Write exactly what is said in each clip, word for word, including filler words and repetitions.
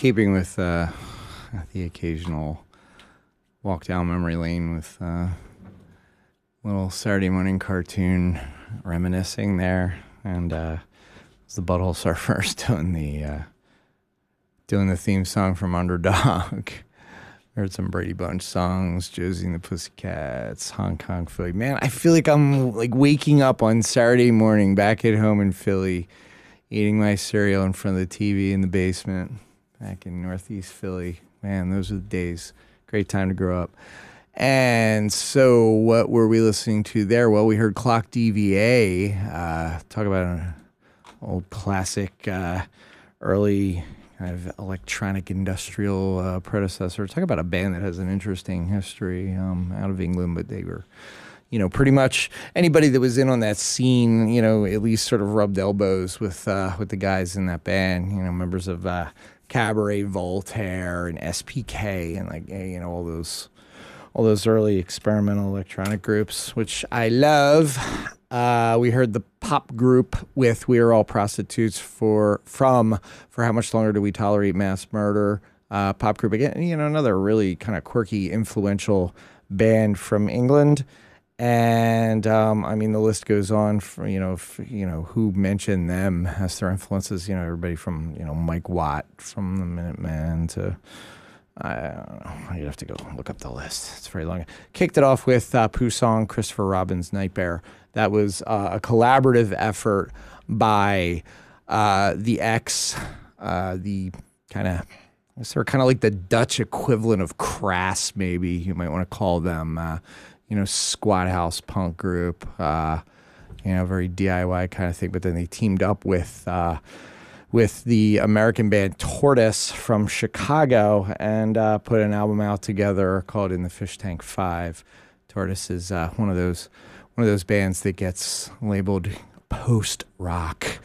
keeping with uh, the occasional walk down memory lane with uh, little Saturday morning cartoon reminiscing there, and uh, it's the Butthole Surfers doing the uh, doing the theme song from Underdog. Heard some Brady Bunch songs, Josie and the Pussycats, Hong Kong, Philly. Man, I feel like I'm like waking up on Saturday morning back at home in Philly, eating my cereal in front of the T V in the basement back in Northeast Philly. Man, those are the days. Great time to grow up. And so what were we listening to there? Well, we heard Clock D V A. Uh, talk about an old classic, uh, early kind of electronic industrial uh, predecessor. Talk about a band that has an interesting history um, out of England, but they were, you know, pretty much anybody that was in on that scene, you know, at least sort of rubbed elbows with uh, with the guys in that band, you know, members of uh, Cabaret Voltaire and S P K and like, you know, all those all those early experimental electronic groups, which I love. Uh, we heard the pop group with "We Are All Prostitutes" for from for How Much Longer Do We Tolerate Mass Murder? Uh, pop group again, you know, another really kind of quirky, influential band from England. And um, I mean, the list goes on. For, you know, f- you know who mentioned them as their influences. You know, everybody from you know Mike Watt from the Minutemen to I don't know. You'd have to go look up the list. It's very long. Kicked it off with uh, Pooh Song, Christopher Robin's Night Bear. That was uh, a collaborative effort by uh, the X, uh, the kind of, I guess they're kind of like the Dutch equivalent of Crass, maybe you might want to call them. Uh, you know, squat house punk group. Uh, you know, very D I Y kind of thing. But then they teamed up with. Uh, with the American band Tortoise from Chicago and uh, put an album out together called In the Fish Tank Five. Tortoise is uh, one of those one of those bands that gets labeled post-rock.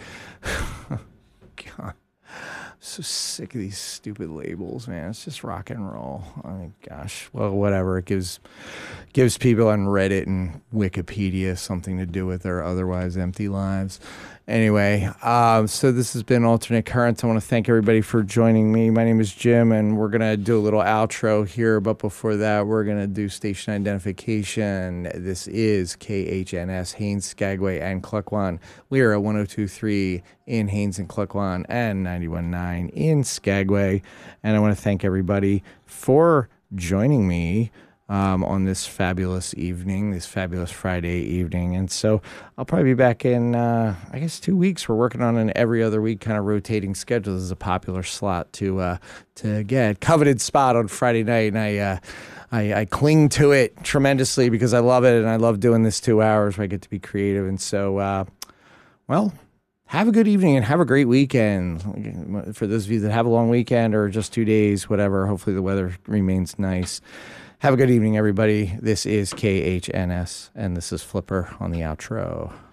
God, so sick of these stupid labels, man. It's just rock and roll. I mean, gosh, well, whatever. It gives gives people on Reddit and Wikipedia something to do with their otherwise empty lives. Anyway, um, so this has been Alternate Currents. I want to thank everybody for joining me. My name is Jim, and we're going to do a little outro here. But before that, we're going to do station identification. This is K H N S, Haines, Skagway, and Klukwan. We are at one oh two point three in Haines and Klukwan and ninety-one point nine in Skagway. And I want to thank everybody for joining me Um, on this fabulous evening, this fabulous Friday evening. And so I'll probably be back in, uh, I guess, two weeks. We're working on an every other week kind of rotating schedule. This is a popular slot to uh, to get. Coveted spot on Friday night, and I, uh, I I cling to it tremendously because I love it, and I love doing this two hours where I get to be creative. And so, uh, well, have a good evening and have a great weekend. For those of you that have a long weekend or just two days, whatever, hopefully the weather remains nice. Have a good evening, everybody. This is K H N S, and this is Flipper on the outro.